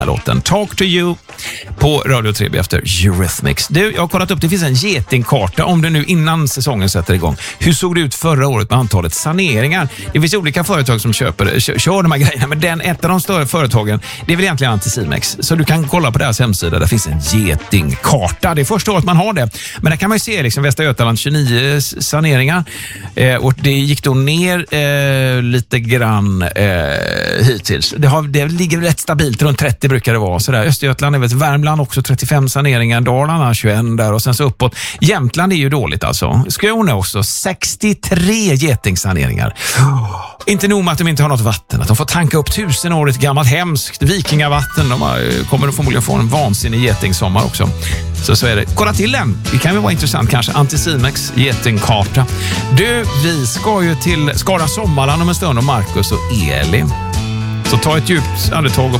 låten Talk to You på Radio 3 efter Eurythmics. Du, jag har kollat upp, det finns en getingkarta om det nu innan säsongen sätter igång. Hur såg det ut förra året med antalet saneringar? Det finns olika företag som kör de här grejerna, men ett av de större företagen, det är väl egentligen Anticimex. Så du kan kolla på deras hemsida, där finns en getingkarta. Det är första året man har det. Men där kan man ju se liksom Västra Götaland 29 saneringar. Och det gick då ner lite grann hittills. Det ligger rätt stabilt, runt 30 brukar det vara. Så där. Östergötland är väl, Värmland också 35 saneringar, Dalarna 21 där och sen så uppåt. Jämtland är ju dåligt alltså. Skåne också 63 getingsaneringar. Inte nog med att de inte har något vatten, att de får tanka upp 1000-årigt gammalt hemskt vikingavatten. De kommer förmodligen få en vansinnig getingsommar också. Så är det. Kolla till den. Det kan väl vara intressant kanske. Anticimex getingkarta. Du, vi ska ju till Skara Sommarland om en stund och Marcus och Eli. Så ta ett djupt andetag och